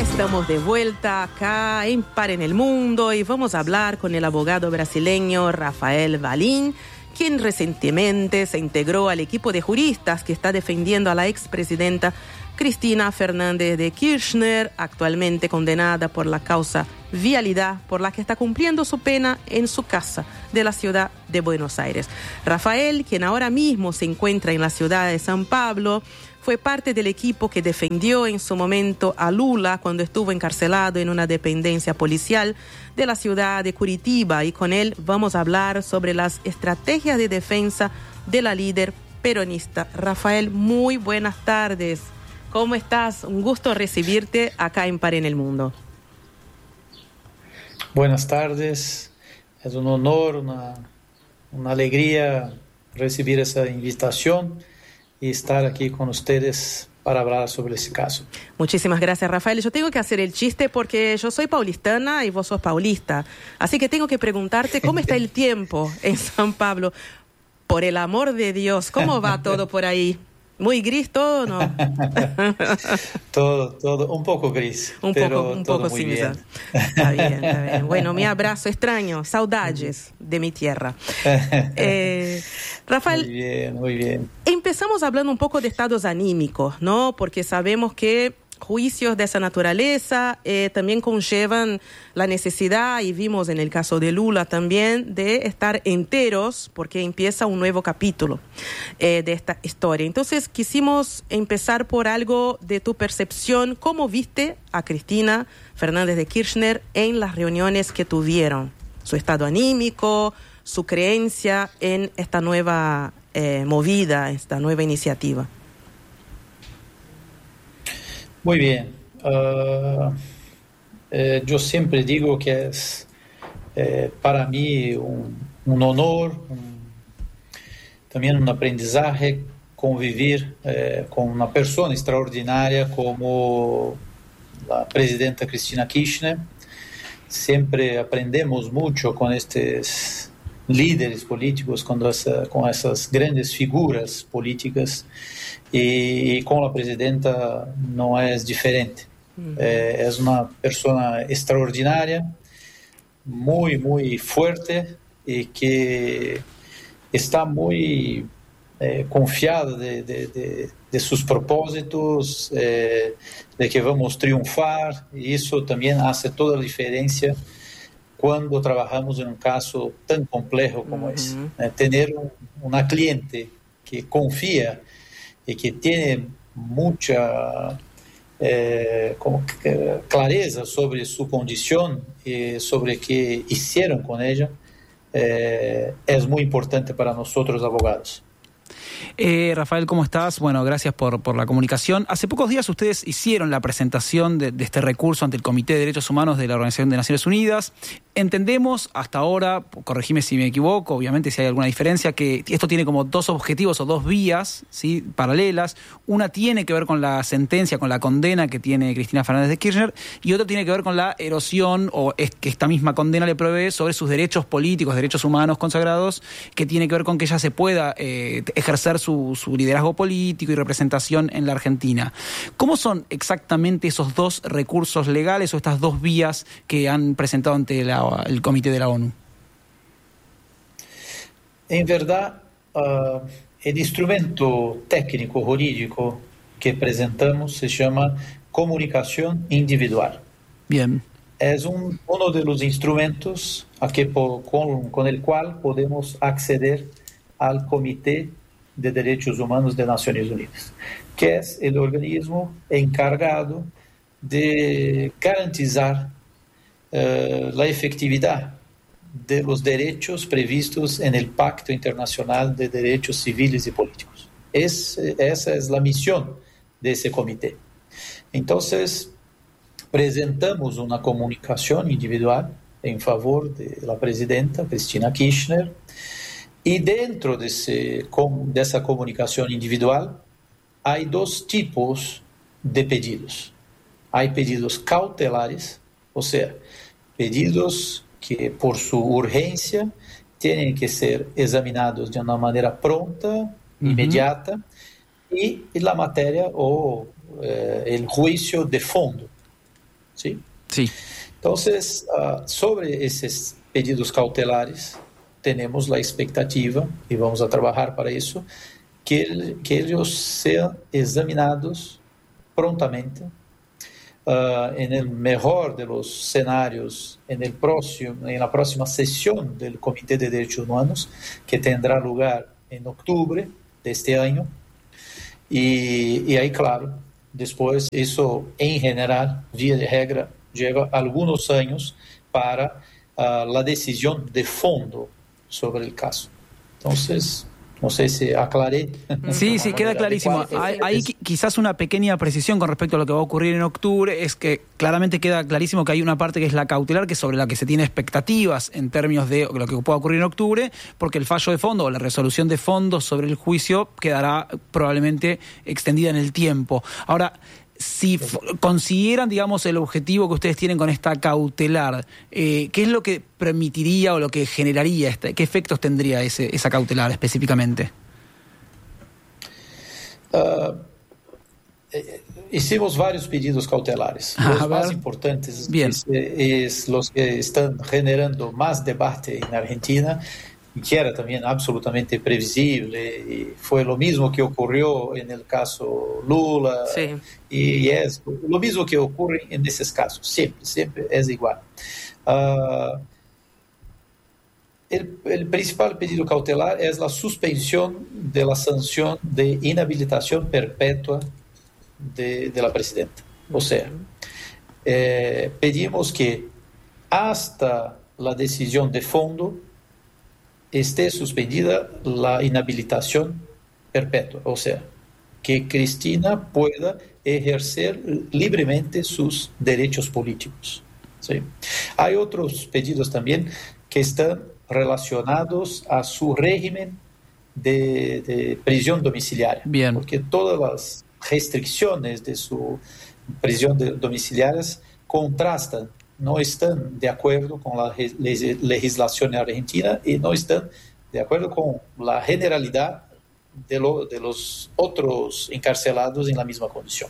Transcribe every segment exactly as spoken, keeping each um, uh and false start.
Estamos de vuelta acá en Par en el Mundo y vamos a hablar con el abogado brasileño Rafael Valim, quien recientemente se integró al equipo de juristas que está defendiendo a la expresidenta Cristina Fernández de Kirchner, actualmente condenada por la causa Vialidad, por la que está cumpliendo su pena en su casa de la ciudad de Buenos Aires. Rafael, quien ahora mismo se encuentra en la ciudad de San Pablo, fue parte del equipo que defendió en su momento a Lula cuando estuvo encarcelado en una dependencia policial de la ciudad de Curitiba, y con él vamos a hablar sobre las estrategias de defensa de la líder peronista. Rafael, muy buenas tardes. ¿Cómo estás? Un gusto recibirte acá en Par en el Mundo. Buenas tardes. Es un honor, una, una alegría recibir esa invitación y estar aquí con ustedes para hablar sobre ese caso. Muchísimas gracias, Rafael. Yo tengo que hacer el chiste porque yo soy paulistana y vos sos paulista. Así que tengo que preguntarte cómo está el tiempo en San Pablo. Por el amor de Dios, ¿cómo va todo por ahí? ¿Muy gris todo o no? todo, todo, un poco gris, un pero poco, un todo poco muy cinza. bien. Está bien, está bien. Bueno, mi abrazo extraño, saudades de mi tierra. Eh, Rafael, muy bien, muy bien. Empezamos hablando un poco de estados anímicos, ¿no? Porque sabemos que juicios de esa naturaleza eh, también conllevan la necesidad, y vimos en el caso de Lula también, de estar enteros porque empieza un nuevo capítulo eh, de esta historia. Entonces quisimos empezar por algo de tu percepción. ¿Cómo viste a Cristina Fernández de Kirchner en las reuniones que tuvieron? Su estado anímico, su creencia en esta nueva eh, movida, esta nueva iniciativa. Muy bien. Uh, eh, yo siempre digo que es eh, para mí un, un honor, un, también un aprendizaje convivir eh, con una persona extraordinaria como la presidenta Cristina Kirchner. Siempre aprendemos mucho con estos líderes políticos, con, esa, con esas grandes figuras políticas. Y con la presidenta no es diferente. Uh-huh. Eh, es una persona extraordinaria, muy, muy fuerte y que está muy eh, confiada de, de, de, de sus propósitos, eh, de que vamos a triunfar, y eso también hace toda la diferencia cuando trabajamos en un caso tan complejo como uh-huh. ese. Eh, tener un, una cliente que confía y que tiene mucha eh, como que, clareza sobre su condición y sobre qué hicieron con ella, eh, es muy importante para nosotros abogados. Eh, Rafael, ¿cómo estás? Bueno, gracias por, por la comunicación. Hace pocos días ustedes hicieron la presentación de, de este recurso ante el Comité de Derechos Humanos de la Organización de Naciones Unidas. Entendemos hasta ahora, corregime si me equivoco, obviamente si hay alguna diferencia, que esto tiene como dos objetivos o dos vías, ¿sí?, paralelas. Una tiene que ver con la sentencia, con la condena que tiene Cristina Fernández de Kirchner, y otra tiene que ver con la erosión o es que esta misma condena le provee sobre sus derechos políticos, derechos humanos consagrados, que tiene que ver con que ella se pueda eh, ejercer su, su liderazgo político y representación en la Argentina. ¿Cómo son exactamente esos dos recursos legales o estas dos vías que han presentado ante la el Comité de la ONU? En verdad, uh, el instrumento técnico jurídico que presentamos se llama comunicación individual. Bien. Es un, uno de los instrumentos a que, con, con el cual podemos acceder al Comité de Derechos Humanos de Naciones Unidas, que es el organismo encargado de garantizar Uh, la efectividad de los derechos previstos en el Pacto Internacional de Derechos Civiles y Políticos. Es, esa es la misión de ese comité. Entonces, presentamos una comunicación individual en favor de la presidenta Cristina Kirchner, y dentro de, ese, de esa comunicación individual hay dos tipos de pedidos. Hay pedidos cautelares, o sea, pedidos que por su urgencia tienen que ser examinados de una manera pronta, uh-huh. inmediata, y, y la materia o eh, el juicio de fondo, ¿sí? Sí. Entonces, uh, sobre esos pedidos cautelares, tenemos la expectativa, y vamos a trabajar para eso, que, el, que ellos sean examinados prontamente, uh, en el mejor de los escenarios, en, el próximo, en la próxima sesión del Comité de Derechos Humanos, que tendrá lugar en octubre de este año. Y, y ahí, claro, después eso en general, vía de regra, lleva algunos años para uh, la decisión de fondo sobre el caso. Entonces, no sé si aclaré. Sí, sí, queda clarísimo. Hay, hay quizás una pequeña precisión con respecto a lo que va a ocurrir en octubre, es que claramente queda clarísimo que hay una parte que es la cautelar, que es sobre la que se tiene expectativas en términos de lo que pueda ocurrir en octubre, porque el fallo de fondo o la resolución de fondo sobre el juicio quedará probablemente extendida en el tiempo. Ahora, si f- consiguieran, digamos, el objetivo que ustedes tienen con esta cautelar, eh, ¿qué es lo que permitiría o lo que generaría, este, qué efectos tendría ese, esa cautelar específicamente? Uh, eh, hicimos varios pedidos cautelares. A Los ver. más importantes Bien. es, es los que están generando más debate en Argentina, y que era también absolutamente previsible, y fue lo mismo que ocurrió en el caso Lula, Sí. y es lo mismo que ocurre en esos casos, siempre, siempre es igual. Uh, el, el principal pedido cautelar es la suspensión de la sanción de inhabilitación perpetua de, de la presidenta. O sea, eh, pedimos que hasta la decisión de fondo esté suspendida la inhabilitación perpetua, o sea, que Cristina pueda ejercer libremente sus derechos políticos. ¿Sí? Hay otros pedidos también que están relacionados a su régimen de, de prisión domiciliaria, Bien. porque todas las restricciones de su prisión de, domiciliarias contrastan, no están de acuerdo con la legislación argentina y no están de acuerdo con la generalidad de, lo, de los otros encarcelados en la misma condición.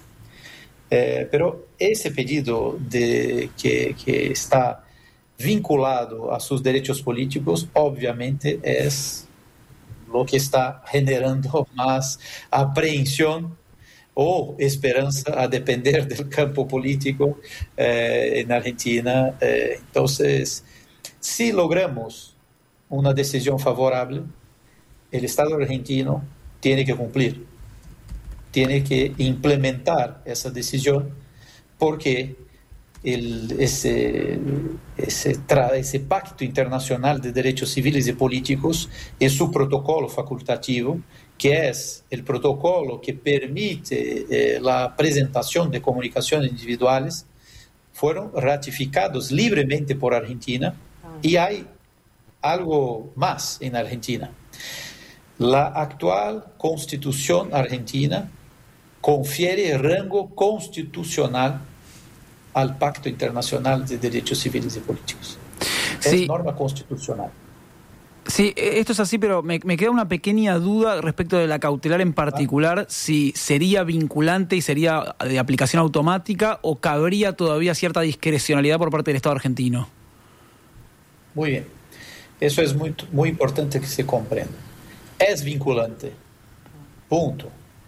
Eh, pero ese pedido de, que, que está vinculado a sus derechos políticos, obviamente es lo que está generando más aprehensión o esperanza, a depender del campo político eh, en Argentina. Eh, entonces, si logramos una decisión favorable, el Estado argentino tiene que cumplir, tiene que implementar esa decisión, porque el, ese, ese, tra, ese pacto internacional de derechos civiles y políticos es su protocolo facultativo, que es el protocolo que permite eh, la presentación de comunicaciones individuales, fueron ratificados libremente por Argentina. Y hay algo más en Argentina. La actual Constitución argentina confiere rango constitucional al Pacto Internacional de Derechos Civiles y Políticos. Sí. Es norma constitucional. Sí, esto es así, pero me, me queda una pequeña duda respecto de la cautelar en particular, ah. si sería vinculante y sería de aplicación automática o cabría todavía cierta discrecionalidad por parte del Estado argentino. Muy bien. Eso es muy, muy importante que se comprenda. Es vinculante. Punto.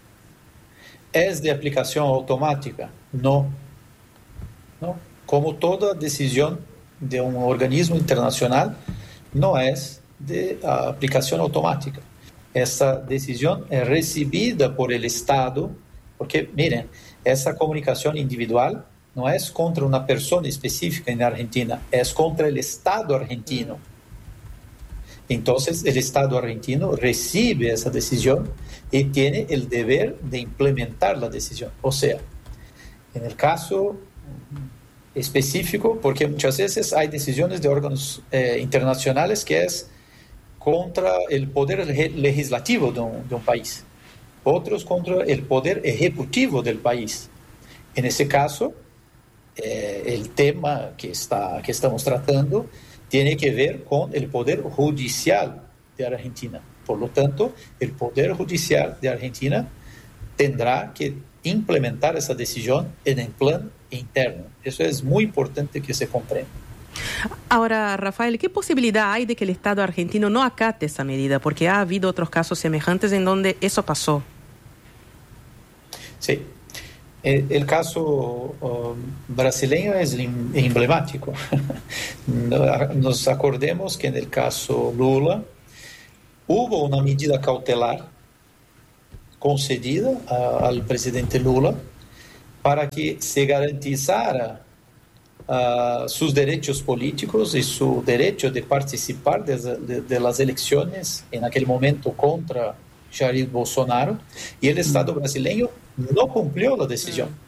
¿Es de aplicación automática? No. No. Como toda decisión de un organismo internacional, no es de uh, aplicación automática. Esa decisión es recibida por el Estado, porque, miren, esa comunicación individual no es contra una persona específica en Argentina, es contra el Estado argentino. Entonces, el Estado argentino recibe esa decisión y tiene el deber de implementar la decisión. O sea, en el caso específico, porque muchas veces hay decisiones de órganos eh, internacionales que es contra el poder legislativo de un, de un país, otros contra el poder ejecutivo del país. En ese caso, eh, el tema que, está, que estamos tratando tiene que ver con el poder judicial de Argentina. Por lo tanto, el poder judicial de Argentina tendrá que implementar esa decisión en el plan interno. Eso es muy importante que se comprenda. Ahora, Rafael, ¿qué posibilidad hay de que el Estado argentino no acate esa medida? Porque ha habido otros casos semejantes en donde eso pasó. Sí. El, el caso um, brasileño es emblemático. Nos acordemos que en el caso Lula hubo una medida cautelar concedida a, al presidente Lula para que se garantizara uh, sus derechos políticos y su derecho de participar de, de, de las elecciones en aquel momento contra Jair Bolsonaro, y el Estado brasileño no cumplió la decisión.